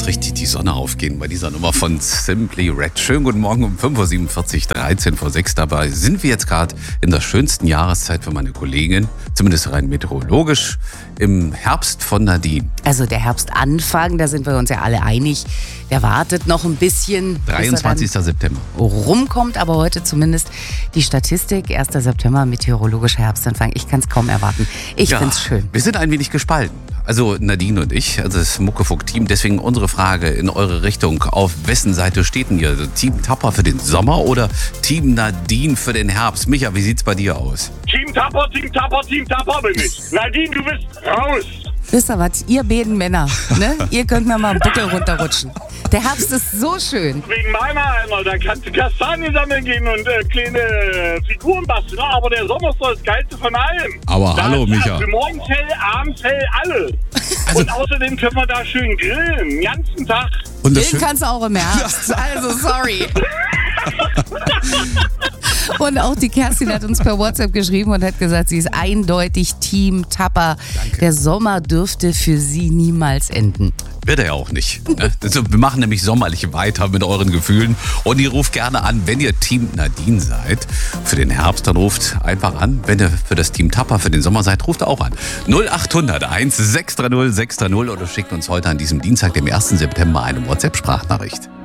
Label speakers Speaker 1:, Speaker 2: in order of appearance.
Speaker 1: richtig die Sonne aufgehen bei dieser Nummer von Simply Red. Schönen guten Morgen um 5.47 Uhr, 13 vor 6. Dabei sind wir jetzt gerade in der schönsten Jahreszeit für meine Kollegin, zumindest rein meteorologisch, im Herbst von Nadine.
Speaker 2: Also der Herbstanfang, da sind wir uns ja alle einig, der wartet noch ein bisschen.
Speaker 1: 23. September.
Speaker 2: Rumkommt, aber heute zumindest die Statistik. 1. September, meteorologischer Herbstanfang. Ich kann es kaum erwarten. Ich find's schön.
Speaker 1: Wir sind ein wenig gespalten. Also Nadine und ich, also das Muckefuck-Team. Deswegen unsere Frage in eure Richtung. Auf wessen Seite steht denn ihr? Also Team Tapper für den Sommer oder Team Nadine für den Herbst? Micha, wie sieht's bei dir aus?
Speaker 3: Team Tapper bin ich. Nadine, du bist raus.
Speaker 2: Wisst ihr was? Ihr beiden Männer, ne? Ihr könnt mir mal am Buckel runterrutschen. Der Herbst ist so schön.
Speaker 3: Wegen meiner Alter, da kannst du Kastanien sammeln gehen und kleine Figuren basteln. Aber der Sommer ist doch das Geilste von allem.
Speaker 1: Aber
Speaker 3: da
Speaker 1: hallo, Micha.
Speaker 3: Also morgens hell, abends hell, alles. Und außerdem können wir da schön grillen, den ganzen Tag.
Speaker 1: Und das
Speaker 2: Den kannst du auch im Herbst. Also, sorry. Und auch die Kerstin hat uns per WhatsApp geschrieben und hat gesagt, sie ist eindeutig Team Tapper.
Speaker 1: Danke.
Speaker 2: Der Sommer dürfte für sie niemals enden.
Speaker 1: Wird er ja auch nicht. Ne? Also, wir machen nämlich sommerlich weiter mit euren Gefühlen. Und ihr ruft gerne an, wenn ihr Team Nadine seid. Für den Herbst, dann ruft einfach an. Wenn ihr für das Team Tapper für den Sommer seid, ruft auch an. 0800 1 630 630 oder schickt uns heute an diesem Dienstag, dem 1. September, eine WhatsApp-Sprachnachricht.